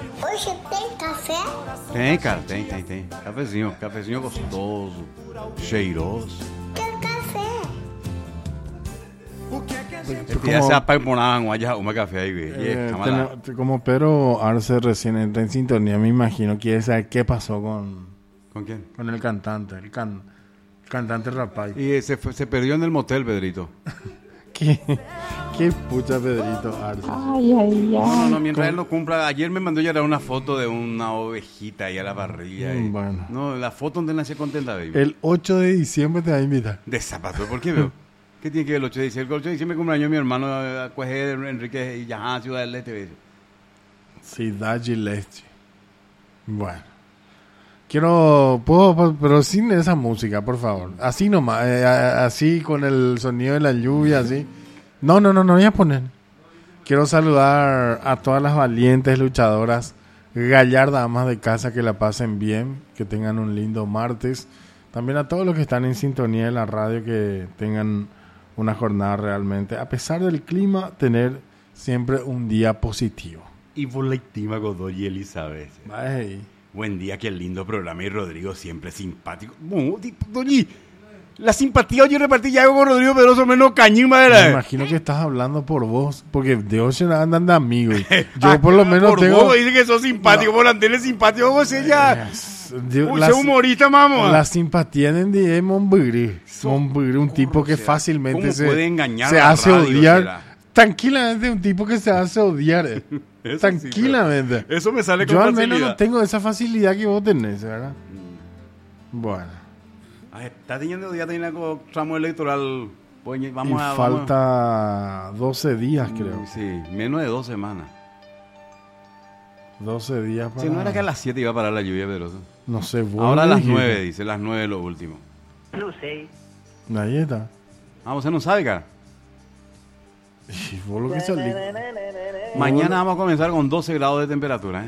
Hoje tem café? Tem, cara, tem. Cafezinho gostoso, cheiroso. Quero café. Essa uma café ahí, güey. Como Pedro Arce recién entra en sintonía, me imagino quiere saber qué pasó con quién? Con el cantante, el cantante Rapay. Y se perdió en el motel, Pedrito. ¿Qué pucha Pedrito Arce? No, mientras él no cumpla. Ayer me mandó ya una foto de una ovejita ahí a la barriga. Bueno. No, la foto donde nació contenta, baby. El 8 de diciembre te va a invitar. De zapato, ¿por qué veo? ¿Qué tiene que ver el 8 de diciembre? El 8 de diciembre cumpleaños mi hermano Cueje Enrique y ya, Ciudad del Este. Ciudad del Este. Bueno. Pero sin esa música, por favor. Así nomás, así con el sonido de la lluvia, así. No voy a poner. Quiero saludar a todas las valientes luchadoras, gallardas amas de casa, que la pasen bien, que tengan un lindo martes. También a todos los que están en sintonía de la radio, que tengan una jornada realmente, a pesar del clima, tener siempre un día positivo. Y por la estima Godoy y Elizabeth. Ay. Buen día, qué lindo programa. Y Rodrigo siempre simpático. Doñi, la simpatía yo repartí ya con Rodrigo Pedroso menos cañín, madre. Me imagino que estás hablando por vos, porque de hoy andan de amigos. Yo por lo menos por tengo... vos dice que sos simpático, por antenes simpático, vos ella... Uy, humorista, mamá. La simpatía en día es Monbugri, un tipo que fácilmente se hace odiar. Tranquilamente, un tipo que se hace odiar. Tranquilamente. Sí, eso me sale con yo facilidad. Yo al menos no tengo esa facilidad que vos tenés, ¿verdad? Bueno. Ay, está teniendo ya con tramo electoral. Pues vamos y falta 12 días, creo. Sí, menos de 2 semanas. 12 días para... Si no era que a las 7 iba a parar la lluvia, Pedroso. No sé, vos. Ahora a las 9, dice, las 9 es lo último. No sé. Ahí está. Vamos, ¿se nos sabe, cara? Y vos lo que salí. Mañana vamos a comenzar con 12 grados de temperatura,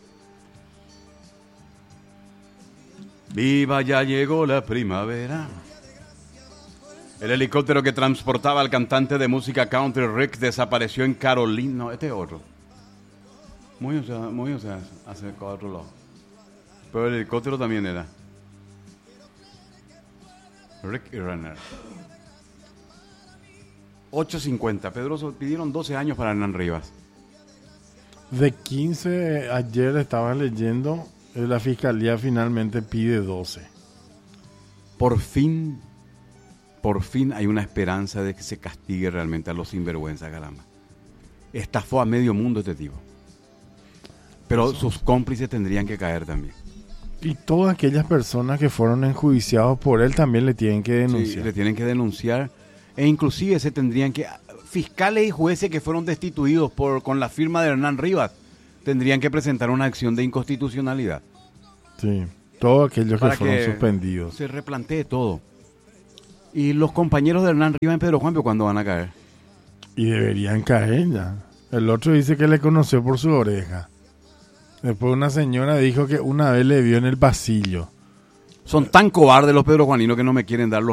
Viva, ya llegó la primavera. El helicóptero que transportaba al cantante de música country Rick desapareció en Carolina. No, este es otro. Muy acercado a otro lado. Pero el helicóptero también era Rick y Renner. 8.50. Pedroso, pidieron 12 años para Hernán Rivas. De 15, ayer estaba leyendo, la fiscalía finalmente pide 12. Por fin hay una esperanza de que se castigue realmente a los sinvergüenzas, caramba. Estafó a medio mundo este tipo. Pero sus cómplices tendrían que caer también. Y todas aquellas personas que fueron enjuiciados por él también le tienen que denunciar. Sí, le tienen que denunciar. E inclusive se tendrían que... Fiscales y jueces que fueron destituidos con la firma de Hernán Rivas tendrían que presentar una acción de inconstitucionalidad. Sí, todos aquellos que para fueron que suspendidos. Se replantee todo. Y los compañeros de Hernán Rivas en Pedro Juan, ¿cuándo van a caer? Y deberían caer ya. El otro dice que le conoció por su oreja. Después una señora dijo que una vez le vio en el pasillo. Son tan cobardes los pedrojuaninos que no me quieren dar los